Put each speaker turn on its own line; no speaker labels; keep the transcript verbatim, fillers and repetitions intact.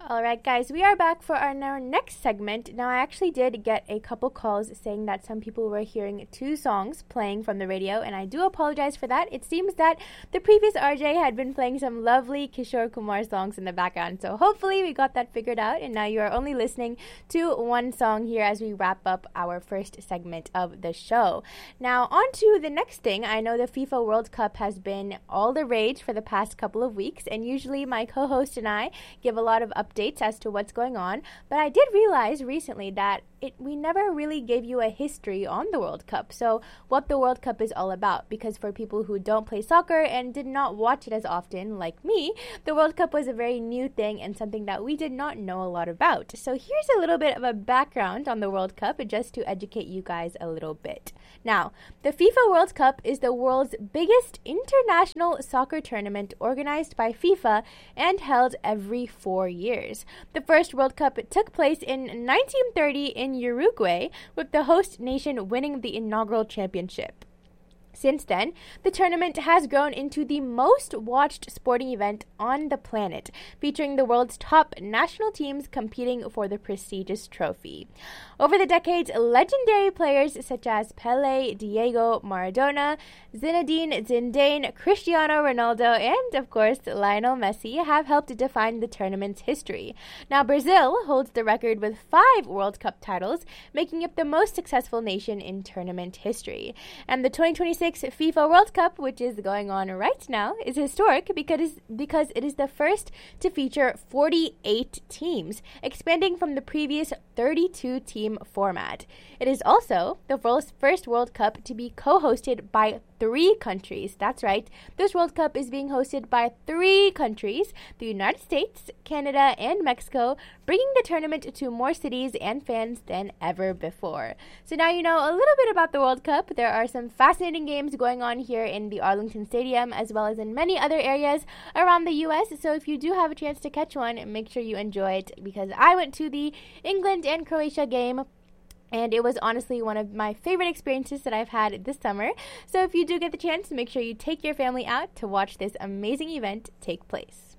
All right, guys, we are back for our, our next segment. Now, I actually did get a couple calls saying that some people were hearing two songs playing from the radio, and I do apologize for that. It seems that the previous R J had been playing some lovely Kishore Kumar songs in the background, so hopefully we got that figured out, and now you are only listening to one song here as we wrap up our first segment of the show. Now, on to the next thing. I know the FIFA World Cup has been all the rage for the past couple of weeks, and usually my co-host and I give a lot of updates as to what's going on, but I did realize recently that it we never really gave you a history on the World Cup, so what the World Cup is all about, because for people who don't play soccer and did not watch it as often, like me, the World Cup was a very new thing and something that we did not know a lot about. So here's a little bit of a background on the World Cup just to educate you guys a little bit. Now, the FIFA World Cup is the world's biggest international soccer tournament organized by FIFA and held every four years. The first World Cup took place in nineteen thirty in Uruguay, with the host nation winning the inaugural championship. Since then, the tournament has grown into the most watched sporting event on the planet, featuring the world's top national teams competing for the prestigious trophy. Over the decades, legendary players such as Pelé, Diego Maradona, Zinedine Zidane, Cristiano Ronaldo, and, of course, Lionel Messi have helped define the tournament's history. Now, Brazil holds the record with five World Cup titles, making it the most successful nation in tournament history. And the twenty twenty-six FIFA World Cup, which is going on right now, is historic because, because it is the first to feature forty-eight teams, expanding from the previous thirty-two team format. It is also the first World Cup to be co-hosted by three countries. That's right. This World Cup is being hosted by three countries, the United States, Canada, and Mexico, bringing the tournament to more cities and fans than ever before. So now you know a little bit about the World Cup. There are some fascinating games going on here in the Arlington Stadium, as well as in many other areas around the U S. So if you do have a chance to catch one, make sure you enjoy it, because I went to the England and Croatia game, and it was honestly one of my favorite experiences that I've had this summer. So if you do get the chance, make sure you take your family out to watch this amazing event take place.